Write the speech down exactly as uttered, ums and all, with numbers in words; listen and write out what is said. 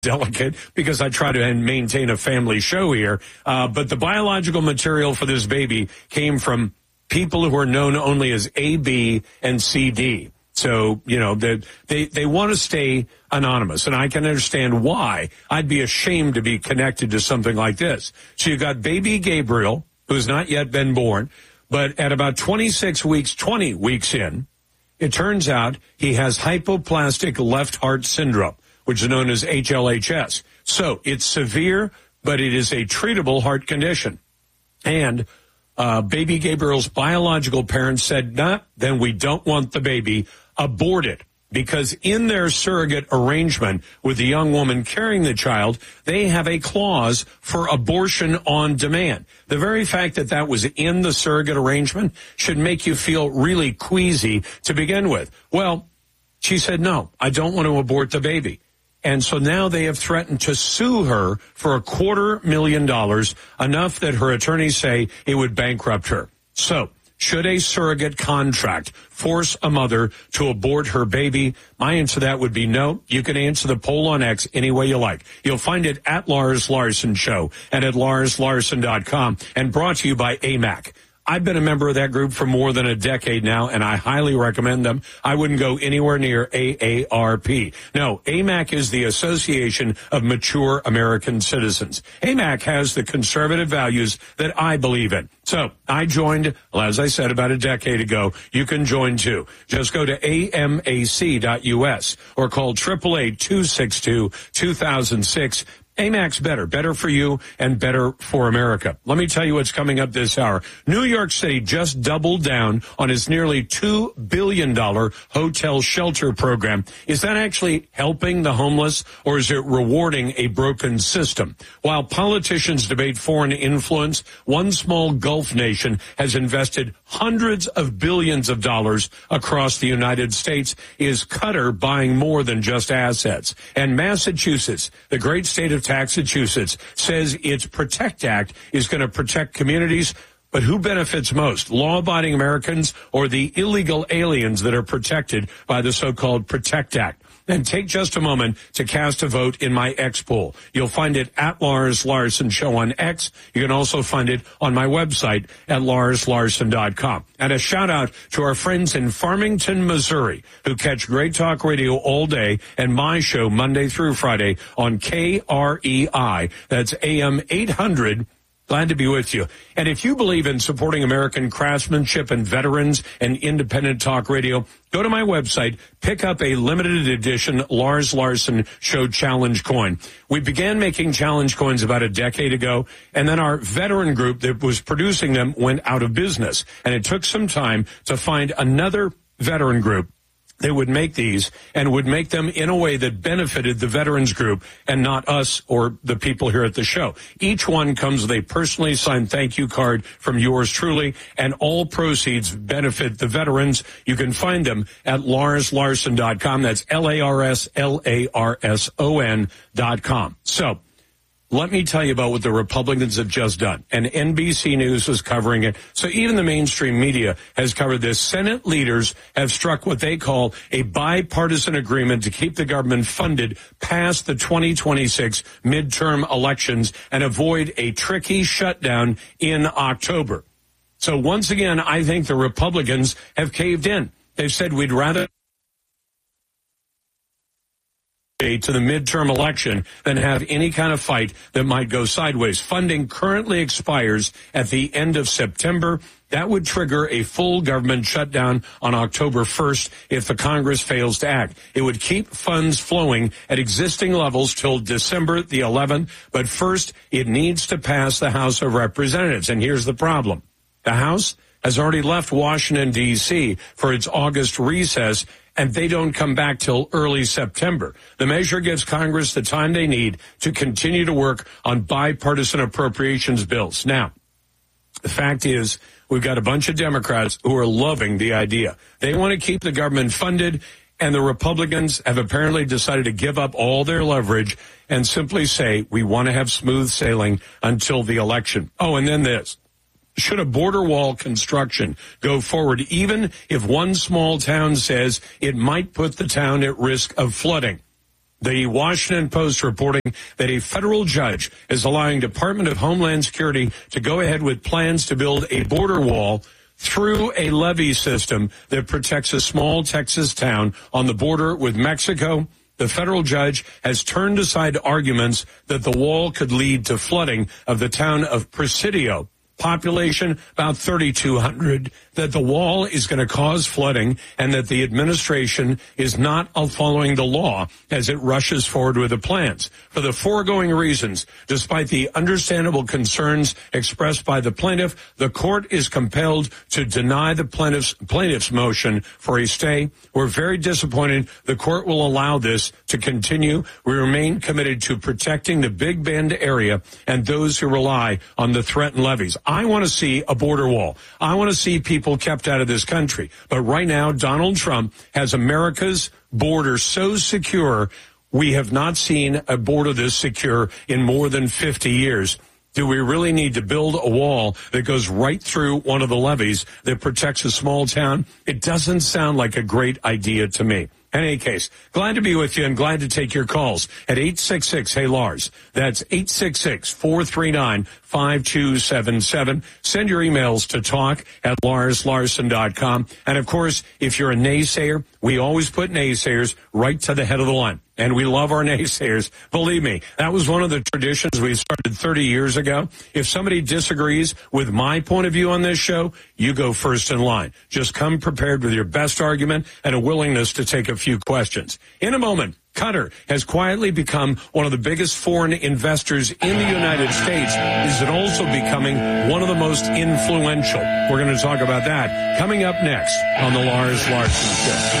delicate because I try to maintain a family show here. Uh, but the biological material for this baby came from people who are known only as A, B, and C D. So, you know, they, they, they want to stay anonymous, and I can understand why. I'd be ashamed to be connected to something like this. So you've got baby Gabriel, who's not yet been born, but at about twenty-six weeks, twenty weeks in, it turns out he has hypoplastic left heart syndrome, which is known as H L H S. So it's severe, but it is a treatable heart condition. And uh, baby Gabriel's biological parents said, nah, then we don't want the baby. Abort it. Because in their surrogate arrangement with the young woman carrying the child, they have a clause for abortion on demand. The very fact that that was in the surrogate arrangement should make you feel really queasy to begin with. Well, she said, no, I don't want to abort the baby. And so now they have threatened to sue her for a quarter million dollars, enough that her attorneys say it would bankrupt her. So, should a surrogate contract force a mother to abort her baby? My answer to that would be no. You can answer the poll on X any way you like. You'll find it at Lars Larson Show and at lars larson dot com, and brought to you by A M A C. I've been a member of that group for more than a decade now, and I highly recommend them. I wouldn't go anywhere near A A R P. No, A M A C is the Association of Mature American Citizens. A M A C has the conservative values that I believe in. So I joined, well, as I said, about a decade ago. You can join too. Just go to A M A C dot U S or call eight eight eight, two six two, two thousand six. A M A C's better, better for you and better for America. Let me tell you what's coming up this hour. New York City just doubled down on its nearly two billion dollars hotel shelter program. Is that actually helping the homeless, or is it rewarding a broken system? While politicians debate foreign influence, one small Gulf nation has invested hundreds of billions of dollars across the United States. Is Qatar buying more than just assets? And Massachusetts, the great state of Massachusetts, says its PROTECT Act is going to protect communities. But who benefits most, law-abiding Americans or the illegal aliens that are protected by the so-called PROTECT Act? And take just a moment to cast a vote in my X poll. You'll find it at Lars Larson Show on X. You can also find it on my website at lars larson dot com. And a shout-out to our friends in Farmington, Missouri, who catch Great Talk Radio all day and my show Monday through Friday on K R E I. That's A M eight hundred. Glad to be with you. And if you believe in supporting American craftsmanship and veterans and independent talk radio, go to my website, pick up a limited edition Lars Larson Show Challenge coin. We began making challenge coins about a decade ago, and then our veteran group that was producing them went out of business. And it took some time to find another veteran group that would make these and would make them in a way that benefited the veterans group and not us or the people here at the show. Each one comes with a personally signed thank you card from yours truly, and all proceeds benefit the veterans. You can find them at lars larson dot com. That's L A R S L A R S O N dot com. So, let me tell you about what the Republicans have just done. And N B C News was covering it. So even the mainstream media has covered this. Senate leaders have struck what they call a bipartisan agreement to keep the government funded past the twenty twenty-six midterm elections and avoid a tricky shutdown in October. So once again, I think the Republicans have caved in. They've said we'd rather to the midterm election than have any kind of fight that might go sideways. Funding currently expires at the end of September. That would trigger a full government shutdown on October first if the Congress fails to act. It would keep funds flowing at existing levels till December the eleventh, but first it needs to pass the House of Representatives. And here's the problem. The House has already left Washington, D C for its August recess, and they don't come back till early September. The measure gives Congress the time they need to continue to work on bipartisan appropriations bills. Now, the fact is, we've got a bunch of Democrats who are loving the idea. They want to keep the government funded, and the Republicans have apparently decided to give up all their leverage and simply say, we want to have smooth sailing until the election. Oh, and then this. Should a border wall construction go forward, even if one small town says it might put the town at risk of flooding? The Washington Post reporting that a federal judge is allowing Department of Homeland Security to go ahead with plans to build a border wall through a levee system that protects a small Texas town on the border with Mexico. The federal judge has turned aside arguments that the wall could lead to flooding of the town of Presidio. Population about thirty-two hundred, that the wall is going to cause flooding and that the administration is not following the law as it rushes forward with the plans. For the foregoing reasons, despite the understandable concerns expressed by the plaintiff, the court is compelled to deny the plaintiff's, plaintiff's motion for a stay. We're very disappointed the court will allow this to continue. We remain committed to protecting the Big Bend area and those who rely on the threatened levees. I want to see a border wall. I want to see people kept out of this country. But right now, Donald Trump has America's border so secure, we have not seen a border this secure in more than fifty years. Do we really need to build a wall that goes right through one of the levees that protects a small town? It doesn't sound like a great idea to me. In any case, glad to be with you and glad to take your calls at eight six six, hey Lars. That's eight six six, four three nine, five two seven seven. Send your emails to talk at lars larson dot com. And of course, if you're a naysayer, we always put naysayers right to the head of the line. And we love our naysayers. Believe me, that was one of the traditions we started thirty years ago. If somebody disagrees with my point of view on this show, you go first in line. Just come prepared with your best argument and a willingness to take a few questions. In a moment, Qatar has quietly become one of the biggest foreign investors in the United States. Is it also becoming one of the most influential? We're going to talk about that coming up next on the Lars Larson Show.